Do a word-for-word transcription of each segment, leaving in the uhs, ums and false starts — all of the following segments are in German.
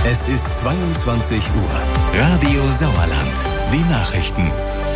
Es ist zweiundzwanzig Uhr. Radio Sauerland. Die Nachrichten.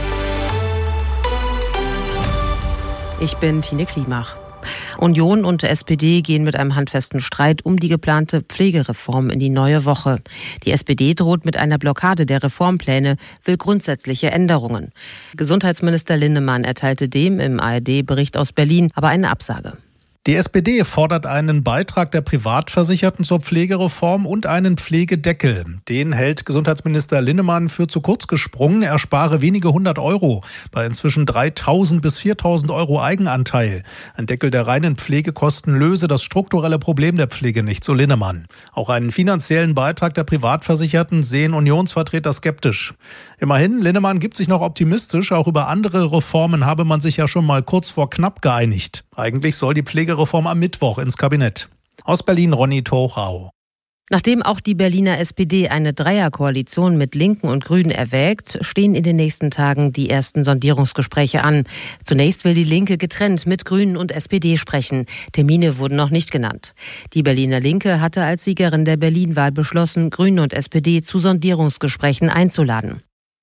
Ich bin Tine Klimach. Union und S P D gehen mit einem handfesten Streit um die geplante Pflegereform in die neue Woche. Die S P D droht mit einer Blockade der Reformpläne, will grundsätzliche Änderungen. Gesundheitsminister Linnemann erteilte dem im A R D-Bericht aus Berlin aber eine Absage. Die S P D fordert einen Beitrag der Privatversicherten zur Pflegereform und einen Pflegedeckel. Den hält Gesundheitsminister Linnemann für zu kurz gesprungen. Er spare wenige hundert Euro bei inzwischen dreitausend bis viertausend Euro Eigenanteil. Ein Deckel der reinen Pflegekosten löse das strukturelle Problem der Pflege nicht, so Linnemann. Auch einen finanziellen Beitrag der Privatversicherten sehen Unionsvertreter skeptisch. Immerhin, Linnemann gibt sich noch optimistisch. Auch über andere Reformen habe man sich ja schon mal kurz vor knapp geeinigt. Eigentlich soll die Pflegereform am Mittwoch ins Kabinett. Aus Berlin Ronny Tochau. Nachdem auch die Berliner S P D eine Dreierkoalition mit Linken und Grünen erwägt, stehen in den nächsten Tagen die ersten Sondierungsgespräche an. Zunächst will die Linke getrennt mit Grünen und S P D sprechen. Termine wurden noch nicht genannt. Die Berliner Linke hatte als Siegerin der Berlin-Wahl beschlossen, Grüne und S P D zu Sondierungsgesprächen einzuladen.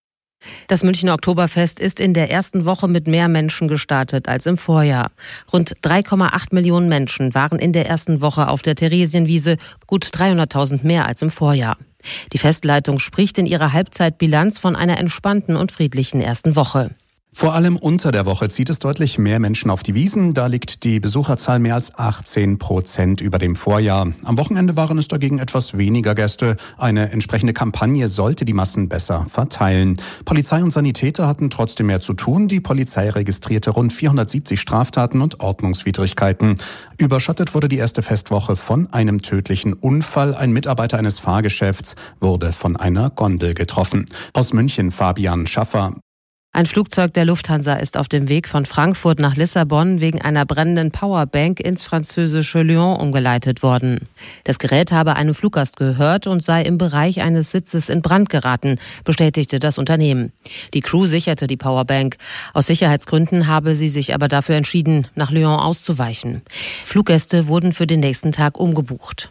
Das Münchner Oktoberfest ist in der ersten Woche mit mehr Menschen gestartet als im Vorjahr. Rund drei Komma acht Millionen Menschen waren in der ersten Woche auf der Theresienwiese, gut dreihunderttausend mehr als im Vorjahr. Die Festleitung spricht in ihrer Halbzeitbilanz von einer entspannten und friedlichen ersten Woche. Vor allem unter der Woche zieht es deutlich mehr Menschen auf die Wiesn. Da liegt die Besucherzahl mehr als achtzehn Prozent über dem Vorjahr. Am Wochenende waren es dagegen etwas weniger Gäste. Eine entsprechende Kampagne sollte die Massen besser verteilen. Polizei und Sanitäter hatten trotzdem mehr zu tun. Die Polizei registrierte rund vierhundertsiebzig Straftaten und Ordnungswidrigkeiten. Überschattet wurde die erste Festwoche von einem tödlichen Unfall. Ein Mitarbeiter eines Fahrgeschäfts wurde von einer Gondel getroffen. Aus München Fabian Schaffer. Ein Flugzeug der Lufthansa ist auf dem Weg von Frankfurt nach Lissabon wegen einer brennenden Powerbank ins französische Lyon umgeleitet worden. Das Gerät habe einem Fluggast gehört und sei im Bereich eines Sitzes in Brand geraten, bestätigte das Unternehmen. Die Crew sicherte die Powerbank. Aus Sicherheitsgründen habe sie sich aber dafür entschieden, nach Lyon auszuweichen. Fluggäste wurden für den nächsten Tag umgebucht.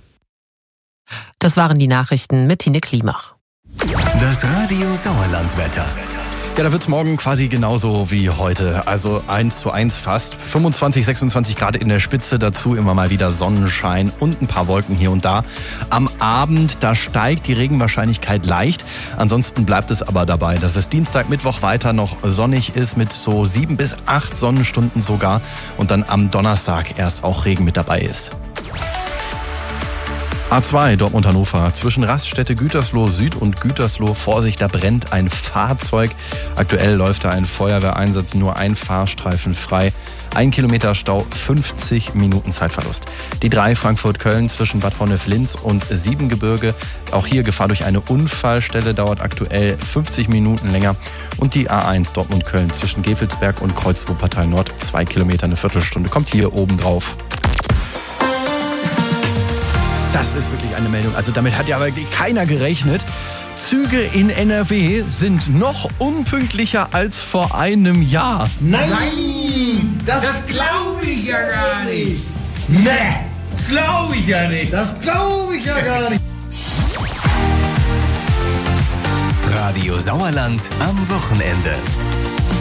Das waren die Nachrichten mit Tine Klimach. Das Radio Sauerland-Wetter. Ja, da wird's morgen quasi genauso wie heute. Also eins zu eins fast. fünfundzwanzig, sechsundzwanzig Grad in der Spitze. Dazu immer mal wieder Sonnenschein und ein paar Wolken hier und da. Am Abend, da steigt die Regenwahrscheinlichkeit leicht. Ansonsten bleibt es aber dabei, dass es Dienstag, Mittwoch weiter noch sonnig ist mit so sieben bis acht Sonnenstunden sogar. Und dann am Donnerstag erst auch Regen mit dabei ist. A zwei Dortmund-Hannover, zwischen Raststätte Gütersloh Süd und Gütersloh, Vorsicht, da brennt ein Fahrzeug. Aktuell läuft da ein Feuerwehreinsatz, nur ein Fahrstreifen frei. Ein Kilometer Stau, fünfzig Minuten Zeitverlust. Die drei Frankfurt-Köln zwischen Bad Honnef-Linz und Siebengebirge. Auch hier Gefahr durch eine Unfallstelle, dauert aktuell fünfzig Minuten länger. Und die A eins Dortmund-Köln zwischen Gevelsberg und Kreuz-Wuppertal Nord, zwei Kilometer, eine Viertelstunde, kommt hier oben drauf. Das ist wirklich eine Meldung. Also damit hat ja wirklich keiner gerechnet. Züge in N R W sind noch unpünktlicher als vor einem Jahr. Nein, das, das glaube ich ja gar nicht. Nee, das glaube ich ja nicht. Das glaube ich ja gar nicht. Radio Sauerland am Wochenende.